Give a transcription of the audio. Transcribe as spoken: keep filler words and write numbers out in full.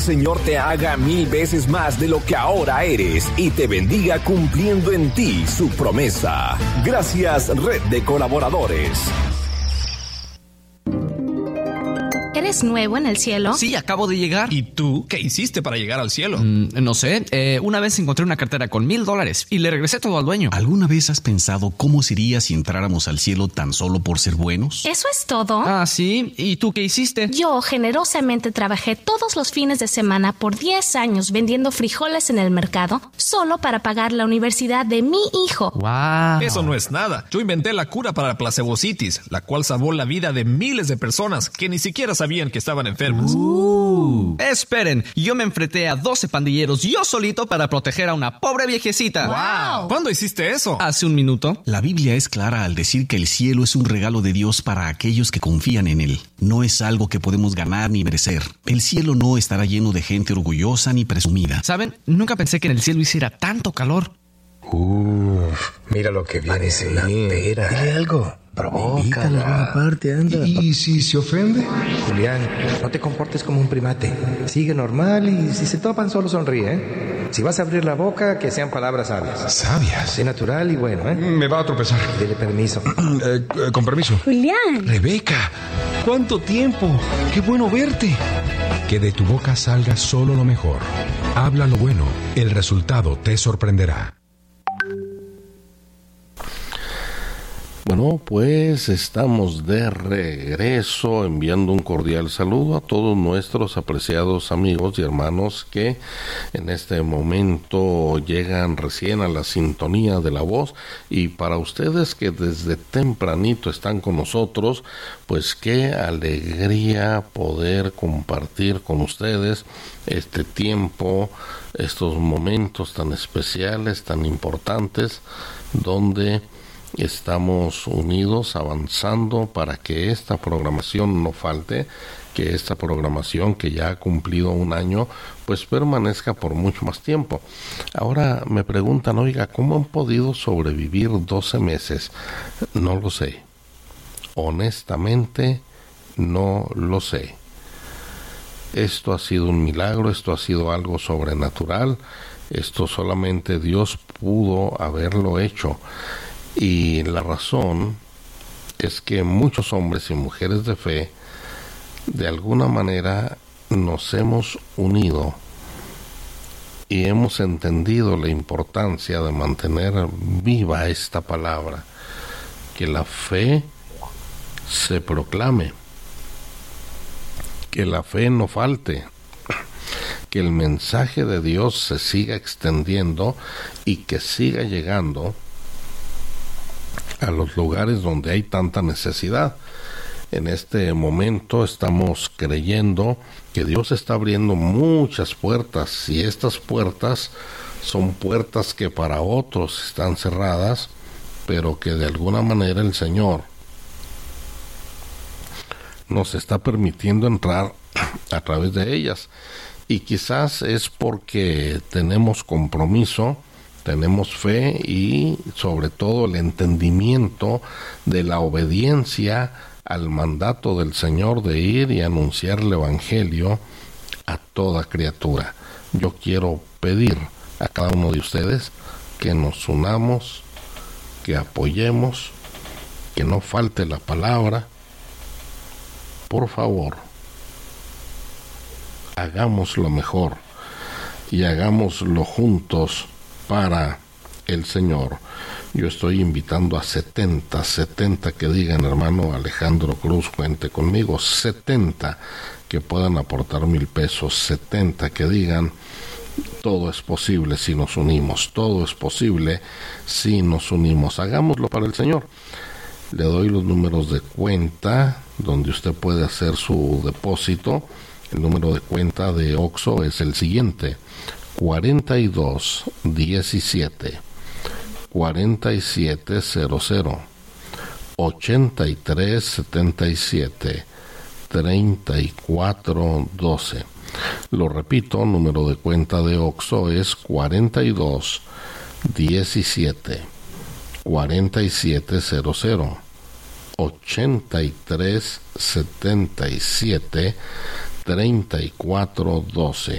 Señor te haga mil veces más de lo que ahora eres y te bendiga cumpliendo en ti su promesa. Gracias, Red de Colaboradores. ¿Eres nuevo en el cielo? Sí, acabo de llegar. ¿Y tú qué hiciste para llegar al cielo? Mm, no sé, eh, una vez encontré una cartera con mil dólares y le regresé todo al dueño. ¿Alguna vez has pensado cómo sería si entráramos al cielo tan solo por ser buenos? ¿Eso es todo? Ah, sí. ¿Y tú qué hiciste? Yo generosamente trabajé todos los fines de semana por diez años vendiendo frijoles en el mercado solo para pagar la universidad de mi hijo. ¡Wow! Eso no es nada. Yo inventé la cura para la placebocitis, la cual salvó la vida de miles de personas que ni siquiera sabían que estaban enfermas. Uh. Esperen, yo me enfrenté a doce pandilleros yo solito para proteger a una pobre viejecita. ¡Wow! ¿Cuándo hiciste eso? Hace un minuto. La Biblia es clara al decir que el cielo es un regalo de Dios para aquellos que confían en Él. No es algo que podemos ganar ni merecer. El cielo no estará lleno de gente orgullosa ni presumida. ¿Saben? Nunca pensé que en el cielo hiciera tanto calor. Uf, mira lo que viene. Parece una pera. Dile algo. Provócala. A alguna parte, anda. ¿Y si se ofende? Julián, no te comportes como un primate. Sigue normal y si se topan solo sonríe, ¿eh? Si vas a abrir la boca, que sean palabras sabias. ¿Sabias? Sé natural y bueno, ¿eh? Me va a tropezar. Dile permiso. eh, eh, con permiso. Julián. Rebeca, ¿cuánto tiempo? Qué bueno verte. Que de tu boca salga solo lo mejor. Habla lo bueno. El resultado te sorprenderá. Bueno, pues estamos de regreso enviando un cordial saludo a todos nuestros apreciados amigos y hermanos que en este momento llegan recién a la sintonía de la voz, y para ustedes que desde tempranito están con nosotros, pues qué alegría poder compartir con ustedes este tiempo, estos momentos tan especiales, tan importantes, donde estamos unidos avanzando para que esta programación no falte, que esta programación que ya ha cumplido un año pues permanezca por mucho más tiempo. Ahora me preguntan, oiga, ¿cómo han podido sobrevivir doce meses? No lo sé. Honestamente, no lo sé. Esto ha sido un milagro, esto ha sido algo sobrenatural, esto solamente Dios pudo haberlo hecho. Y la razón es que muchos hombres y mujeres de fe, de alguna manera, nos hemos unido y hemos entendido la importancia de mantener viva esta palabra, que la fe se proclame, que la fe no falte, que el mensaje de Dios se siga extendiendo y que siga llegando a los lugares donde hay tanta necesidad. En este momento estamos creyendo que Dios está abriendo muchas puertas, y estas puertas son puertas que para otros están cerradas, pero que de alguna manera el Señor nos está permitiendo entrar a través de ellas. Y quizás es porque tenemos compromiso, tenemos fe y sobre todo el entendimiento de la obediencia al mandato del Señor de ir y anunciar el Evangelio a toda criatura. Yo quiero pedir a cada uno de ustedes que nos unamos, que apoyemos, que no falte la palabra. Por favor, hagámoslo mejor y hagámoslo juntos para el Señor. Yo estoy invitando a setenta, setenta que digan, hermano Alejandro Cruz, cuente conmigo, setenta que puedan aportar mil pesos, setenta que digan, todo es posible si nos unimos, todo es posible si nos unimos, hagámoslo para el Señor. Le doy los números de cuenta donde usted puede hacer su depósito. El número de cuenta de Oxxo es el siguiente: cuarenta y dos diecisiete cuarenta y siete cero cero ochenta y tres setenta y siete treinta y cuatro doce. Lo repito, número de cuenta de Oxxo es cuarenta y dos diecisiete cuarenta y siete cero cero ochenta y tres setenta y siete treinta y cuatro doce.